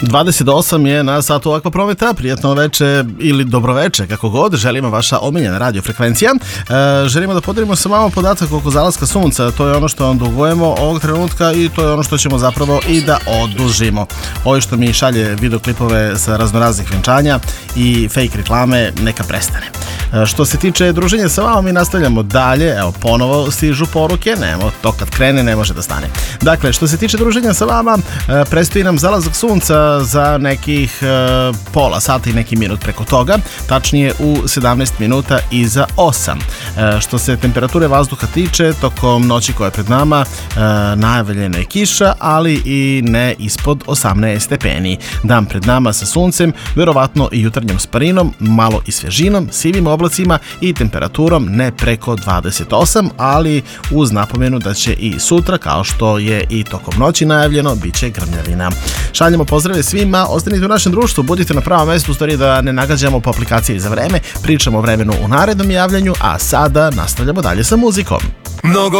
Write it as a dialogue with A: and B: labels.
A: 28 je na satu Akva Prometa, prijatno veče ili dobroveče, kako god, želimo vaša omiljena radiofrekvencija. Želimo da podelimo sa vama podatak oko zalaska sunca, to je ono što vam dugujemo ovog trenutka i to je ono što ćemo zapravo i da odužimo. Ovo što mi šalje videoklipove sa raznoraznih venčanja i fake reklame, neka prestane. Što se tiče druženja sa vama, mi nastavljamo dalje, evo ponovo stižu poruke, nemo, to kad krene ne može da stane. Dakle, što se tiče druženja sa vama, predstoji nam zalazak sunca za nekih pola sata i neki minut preko toga, tačnije u 17 minuta iza 8. Što se temperature vazduha tiče, tokom noći koja je pred nama najavljena je kiša, ali i ne ispod 18 stepeni. Dan pred nama sa suncem, verovatno i jutarnjom sparinom, malo i svježinom, sivim oblacima i temperaturom ne preko 28, ali uz napomenu da će i sutra, kao što je i tokom noći najavljeno, bit će grmljavina. Šaljemo pozdrave svima, ostanite u našem društvu, budite na pravom mjestu, u stvari da ne nagađamo po aplikaciji za vreme, pričamo o vremenu u narednom javljanju, a sada nastavljamo dalje sa muzikom.